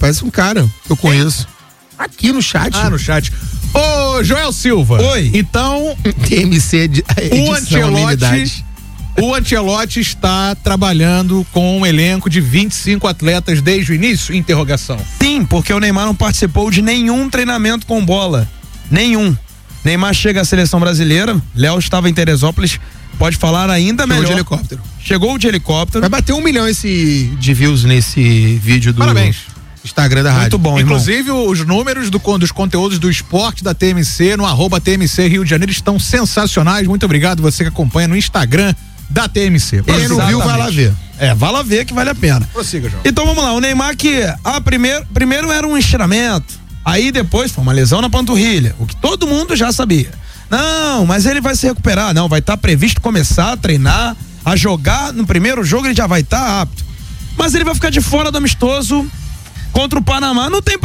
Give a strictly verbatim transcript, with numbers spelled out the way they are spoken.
parece um cara que eu conheço. Aqui no chat. Ah, no chat. Ô, Joel Silva. Oi. Então, T M C de o Ancelotti, o Ancelotti está trabalhando com um elenco de vinte e cinco atletas desde o início? Interrogação. Sim, porque o Neymar não participou de nenhum treinamento com bola. Nenhum. Neymar chega à seleção brasileira, Léo estava em Teresópolis, pode falar ainda Chegou melhor. de helicóptero. Chegou de helicóptero. Vai bater um milhão esse de views nesse vídeo do Parabéns. Instagram da rádio. Muito bom, Inclusive, irmão. Os números do, dos conteúdos do esporte da T M C no arroba T M C Rio de Janeiro estão sensacionais. Muito obrigado você que acompanha no Instagram da T M C. Quem não viu, vai lá ver. É, vai lá ver que vale a pena. Prossiga, João. Então vamos lá, o Neymar que ah, primeiro, primeiro era um estiramento, aí depois foi uma lesão na panturrilha, o que todo mundo já sabia. Não, mas ele vai se recuperar, não, vai estar tá previsto começar a treinar, a jogar, no primeiro jogo ele já vai estar tá apto. Mas ele vai ficar de fora do amistoso contra o Panamá, não tem